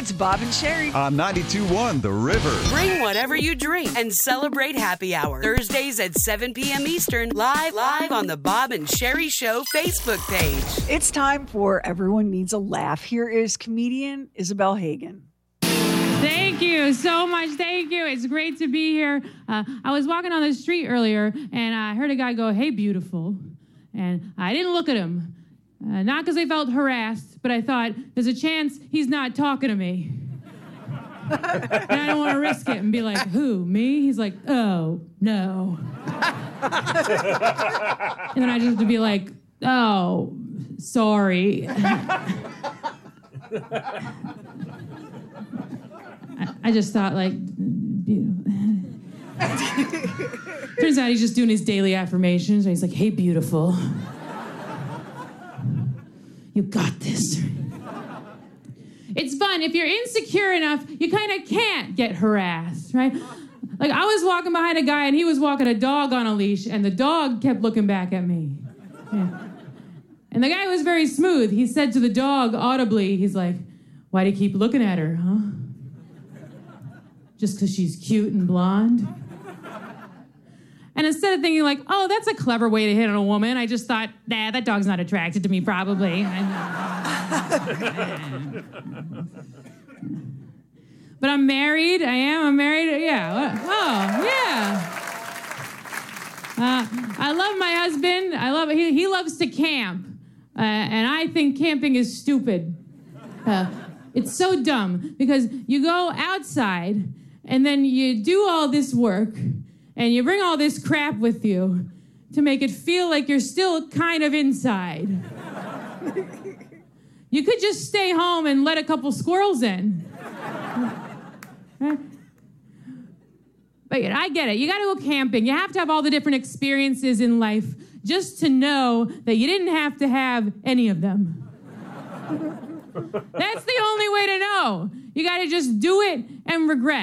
It's Bob and Sherry. On 92.1 The River. Bring whatever you drink and celebrate happy hour. Thursdays at 7 p.m. Eastern, live on the Bob and Sherry Show Facebook page. It's time for Everyone Needs a Laugh. Here is comedian Isabel Hagen. Thank you so much. Thank you. It's great to be here. I was walking on the street earlier, and I heard a guy go, "Hey, beautiful." And I didn't look at him. Not because I felt harassed, but I thought, there's a chance he's not talking to me. And I don't want to risk it and be like, who, me? He's like, oh, no. And then I just have to be like, oh, sorry. I just thought, like, turns out he's just doing his daily affirmations. And he's like, hey, beautiful. You got this. It's fun. If you're insecure enough, you kind of can't get harassed, right? Like, I was walking behind a guy, and he was walking a dog on a leash, and the dog kept looking back at me. Yeah. And the guy was very smooth. He said to the dog audibly, he's like, why do you keep looking at her, huh? Just because she's cute and blonde? And instead of thinking like, oh, that's a clever way to hit on a woman, I just thought, nah, that dog's not attracted to me, probably. But I'm married. I'm married. Yeah. Oh, yeah. I love my husband. He loves to camp. And I think camping is stupid. It's so dumb because you go outside and then you do all this work and you bring all this crap with you to make it feel like you're still kind of inside. You could just stay home and let a couple squirrels in. But I get it. You got to go camping. You have to have all the different experiences in life just to know that you didn't have to have any of them. That's the only way to know. You got to just do it and regret.